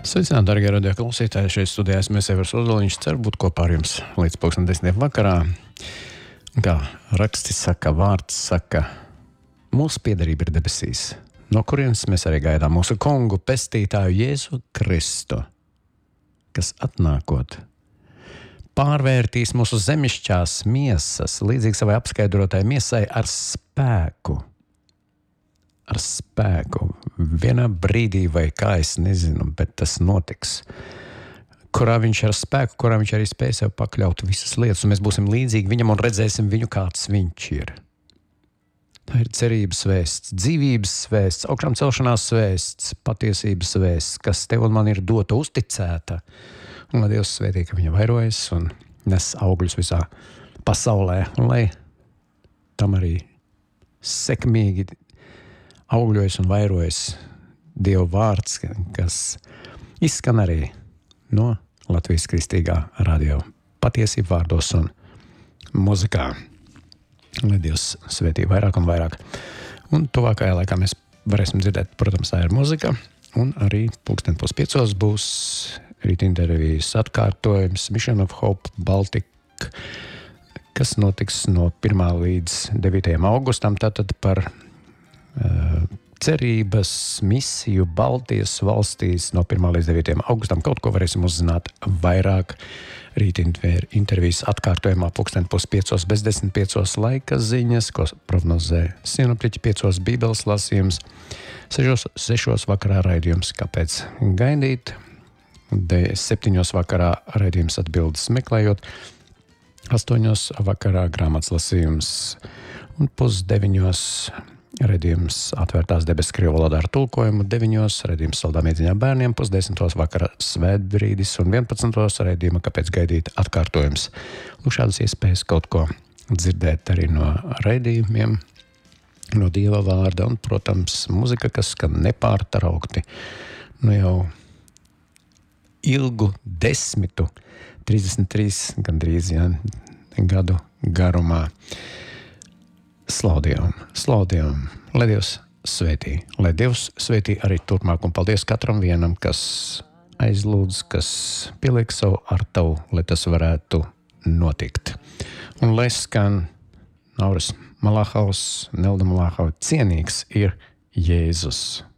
Sveicināti, darbie radio klausītāji. Šeit studijā esmu Evers Ozoliņš. Ceru būt kopā ar jums līdz 10:00 vakarā. Kā raksti saka, vārds saka, mūsu piederība ir debesīs, no kurienes mēs arī gaidām mūsu kungu, pestītāju Jēzu Kristu, kas atnākot pārvērtīs mūsu zemišķās miesas, līdzīgi savai apskaidrotai miesai, ar spēku. Ar spēku. Vienā brīdī, vai kā es nezinu, bet tas notiks. Kurā viņš ar spēku, kurā viņš arī spēj sev pakļaut visas lietas, un mēs būsim līdzīgi viņam un redzēsim viņu, kāds viņš ir. Tā ir cerības vēsts, dzīvības vēsts, augšām celšanās vēsts, patiesības vēsts, kas tev un man ir dota, uzticēta. Un lai Dievs svētī, ka viņa vairojas un nes augļus visā pasaulē, un lai tam arī sekmīgi augļojas un vairojas Dieva vārds, kas izskan arī no Latvijas Kristīgā radio patiesību vārdos un muzikā. Lai Dievs svētī vairāk un vairāk. Un tuvākajā laikā mēs varēsim dzirdēt, protams, tā ir muzika, un arī 4:30 būs rīt intervijas atkārtojums Mission of Hope Baltic, kas notiks no 1. līdz 9. augustam, tātad par cerības misiju Baltijas valstīs no 1. līdz 9. augustam. Kaut ko varēsim uzzināt vairāk rīt intervijas atkārtojumā 4:30 bez 10:05 laika ziņas, ko prognozē sinoptiķi, 5 bībeles lasījums, 6 vakarā raidījums Kāpēc gaidīt, 7 vakarā raidījums atbildes meklējot, 8 vakarā grāmatas lasījums un 8:30 raidījums Atvērtās debesis krievu valodā ar tulkojumu, 9 raidījums Saldā miedziņā bērniem, 10:30 vakarā svētbrīdis un 11 raidījuma Kāpēc gaidīt atkārtojums. Lūk, šādas iespējas kaut ko dzirdēt arī no raidījumiem, no Dieva vārda un, protams, muzika, kas skan nepārtraukti. Nu jau ilgu 33 gandrīz gadu garumā. Slaudījām, lai Dievs svētī. Lai Dievs svētī arī turpmāk, un paldies katram vienam, kas aizlūdz, kas pieliek savu artavu, lai tas varētu notikt. Un lai skan Nauris Malāhaus, Nelda Malāhau, cienīgs ir Jēzus.